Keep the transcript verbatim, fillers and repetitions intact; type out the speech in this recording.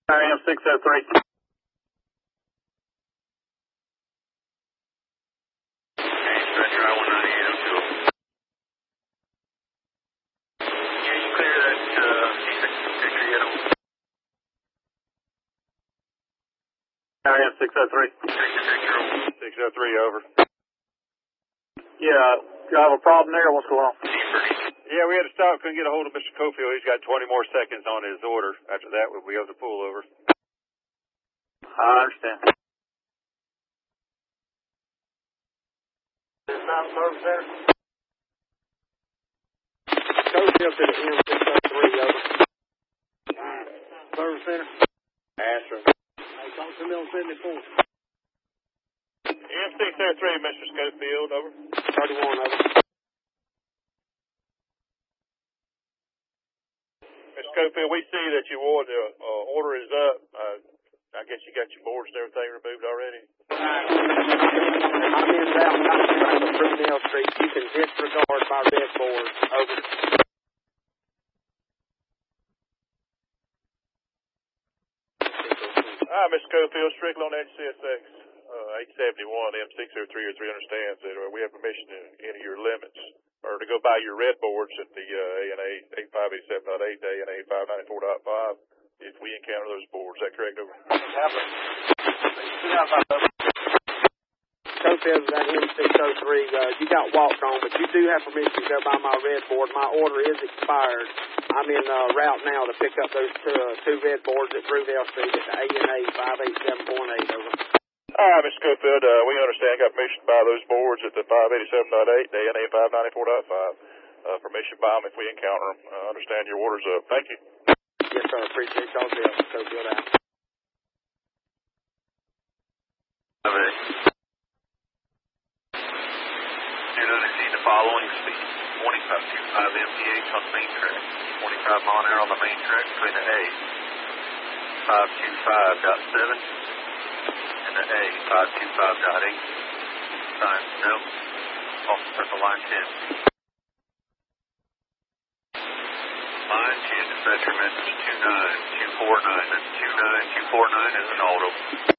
I am six oh three. Stretcher I one ninety-eight oh two. Can you clear that uh, picture yet? I am six oh three. six oh three, over. Yeah, do you have a problem there? What's going on? Yeah, we had to stop. Couldn't get a hold of Mister Cofield. He's got twenty more seconds on his order. After that, we'll be able to pull over. I understand. This not service center? Cofield to the M six oh three, over. Service center? Astro. Hey, talk to me on seventy-four. M six oh three, Mister Schofield, over. thirty-one, over. Mister Schofield, we see that your order, uh, order is up. Uh, I guess you got your boards and everything removed already? I'm in South Carolina, Brunel Street. You can disregard my red board, over. Ah, Mister Schofield, strictly on H C S X uh, eight seventy-one, M six oh three or three understands that uh, we have permission to enter your limits or to go by your red boards at the uh, A N A eighty-five eighty-seven point eight, A N A eighty-five ninety-four point five if we encounter those boards. Is that correct, over? Cofield to that M six oh three, uh, you got walked on, but you do have permission to go by my red board. My order is expired. I'm in uh, route now to pick up those two, uh, two red boards at Brunel Street at the A N A five eighty-seven point eight, over. All right, Mister Schofield, uh, we understand. Got permission to buy those boards at the five eighty-seven point eight, the A N A five ninety-four point five. Uh, permission to buy them if we encounter them. Uh, understand your order's up. Thank you. Yes, sir. Appreciate y'all's help. Cofield out. Okay. You're going to see the following speed. twenty-five point two five M P H on the main track. twenty-five mile an hour on the main track between the A five twenty-five point seven and the A five twenty-five point eight. Sign no. Off circle line ten. Line ten, dispatcher message two nine two four nine. That's two nine two four nine is an auto.